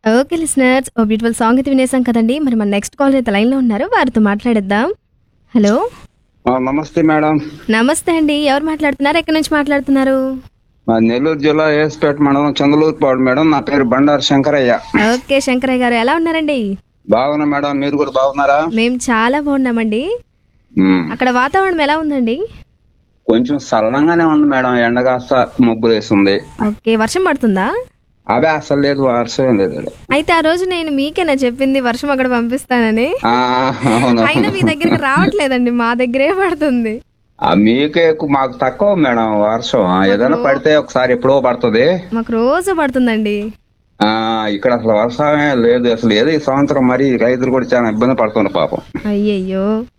Okay listeners, ఓ beautiful song అయితే వినేసాం కదండి. మరి మన నెక్స్ట్ కాలర్ అయితే లైన్‌లో ఉన్నారు. వారితో మాట్లాడేద్దాం. హలో! నమస్తే మేడం. నమస్తే అండి. ఎవరు మాట్లాడుతున్నారు? ఎక్కడి నుంచి మాట్లాడుతున్నారు? నెల్లూరు జిల్లా ఏస్పేట మండలం చంద్రలూరుపాడు మేడం. నా పేరు బండారు శంకరయ్య. ఓకే శంకరయ్య గారు, ఎలా ఉన్నారండి? బాగున్నా మేడం, మీరు కూడా బాగున్నారా? మేము చాలా బాగున్నామండి. అక్కడ వాతావరణం ఎలా ఉందండి? కొంచెం సరళంగానే ఉంది మేడం. ఎండ కాస్త మబ్బులు వేస్తుంది. ఓకే, వర్షం పడుతుందా? అదే అసలు లేదు, వర్షం లేదు. అయితే ఆ రోజు నేను మీకేనా చెప్పింది వర్షం అక్కడ పంపిస్తానని? అవును. అయినా మీ దగ్గరికి రావట్లేదండి, మా దగ్గరే పడుతుంది. మీకే ఎక్కువ, మాకు తక్కువ మేడం వర్షం. ఏదైనా పడితే ఒకసారి ఎప్పుడో పడుతుంది. మాకు రోజు పడుతుందండి. ఇక్కడ అసలు వర్షమే లేదు అసలు. ఏదో ఈ సంవత్సరం మరి రైతులు కూడా చాలా ఇబ్బంది పడుతున్నారు పాపం. అయ్యయ్యో.